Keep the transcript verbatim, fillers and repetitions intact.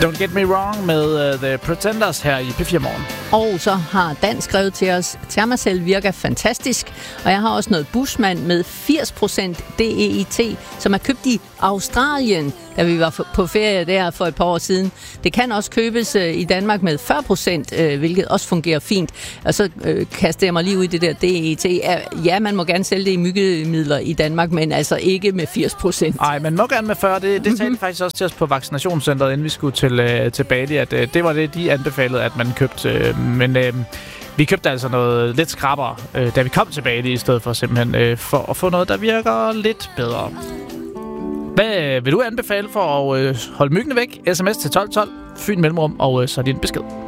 Don't Get Me Wrong med uh, The Pretenders her i P fire Morgen. Og så har Dan skrevet til os, Thermacell virker fantastisk, og jeg har også noget Bushman med firs procent D E I T, som er købt i Australien, da vi var på ferie der for et par år siden. Det kan også købes øh, i Danmark med fyrre procent, øh, hvilket også fungerer fint. Og så øh, kaster jeg mig lige ud i det der D E I T. Ja, man må gerne sælge det i myggemidler i Danmark, men altså ikke med firs procent. Nej, men må gerne med fyrre. Det, det talte faktisk også til os på vaccinationscenteret, inden vi skulle til, øh, til Bali, at øh, det var det, de anbefalede, at man købte. Øh, men øh, vi købte altså noget lidt skrappere, øh, da vi kom til Bali, i stedet for simpelthen øh, for at få noget, der virker lidt bedre. Hvad vil du anbefale for at øh, holde myggene væk? S M S til tolv tolv, Fyn Mellemrum, og øh, så din besked.